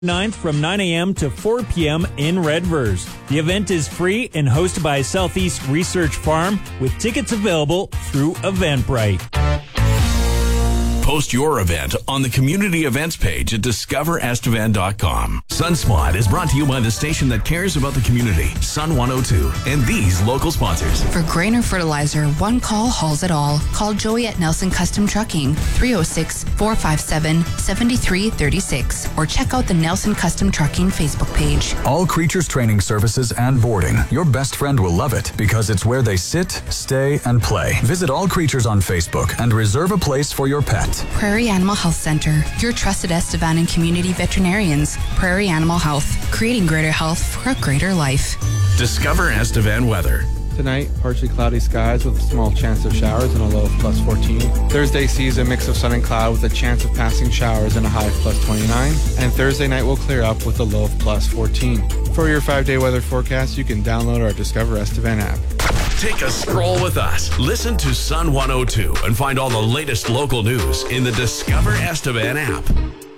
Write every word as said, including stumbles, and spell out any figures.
ninth from nine a.m. to four p.m. in Redvers. The event is free and hosted by Southeast Research Farm with tickets available through Eventbrite. Post your event on the community events page at discover estevan dot com. Sunspot is brought to you by the station that cares about the community, Sun one oh two, and these local sponsors. For grain or fertilizer, one call hauls it all. Call Joey at Nelson Custom Trucking, three oh six, four five seven, seven three three six, or check out the Nelson Custom Trucking Facebook page. All Creatures Training Services and Boarding. Your best friend will love it because it's where they sit, stay, and play. Visit All Creatures on Facebook and reserve a place for your pet. Prairie Animal Health Center, your trusted Estevan and community veterinarians. Prairie Animal Health, creating greater health for a greater life. Discover Estevan weather. Tonight, partially cloudy skies with a small chance of showers and a low of plus fourteen. Thursday sees a mix of sun and cloud with a chance of passing showers and a high of plus twenty-nine. And Thursday night will clear up with a low of plus fourteen. For your five-day weather forecast, you can download our Discover Estevan app. Take a stroll with us. Listen to Sun one oh two and find all the latest local news in the Discover Estevan app.